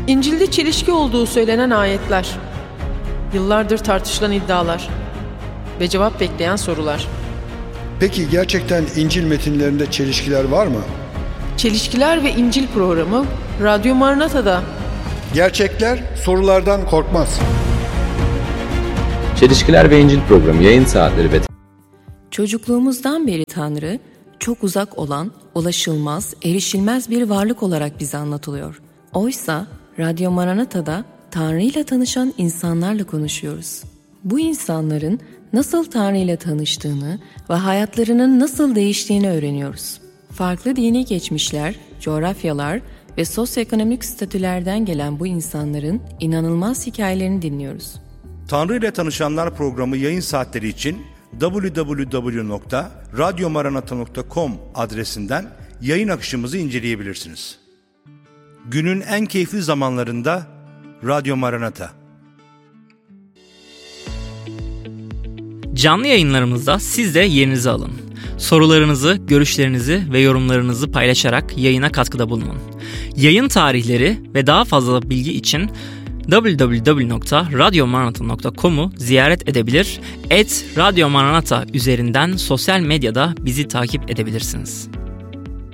İncil'de çelişki olduğu söylenen ayetler, yıllardır tartışılan iddialar ve cevap bekleyen sorular. Peki gerçekten İncil metinlerinde çelişkiler var mı? Çelişkiler ve İncil programı Radyo Maranata'da. Gerçekler sorulardan korkmaz. Çelişkiler ve İncil programı yayın saatleri ve... Çocukluğumuzdan beri Tanrı, çok uzak olan, ulaşılmaz, erişilmez bir varlık olarak bize anlatılıyor. Oysa Radyo Maranata'da Tanrı ile tanışan insanlarla konuşuyoruz. Bu insanların nasıl Tanrı ile tanıştığını ve hayatlarının nasıl değiştiğini öğreniyoruz. Farklı dini geçmişler, coğrafyalar ve sosyoekonomik statülerden gelen bu insanların inanılmaz hikayelerini dinliyoruz. Tanrı ile Tanışanlar programı yayın saatleri için www.radyomaranata.com adresinden yayın akışımızı inceleyebilirsiniz. Günün en keyifli zamanlarında Radyo Maranata. Canlı yayınlarımızda siz de yerinizi alın. Sorularınızı, görüşlerinizi ve yorumlarınızı paylaşarak yayına katkıda bulunun. Yayın tarihleri ve daha fazla bilgi için www.radyomaranata.com'u ziyaret edebilir, @radyomaranata üzerinden sosyal medyada bizi takip edebilirsiniz.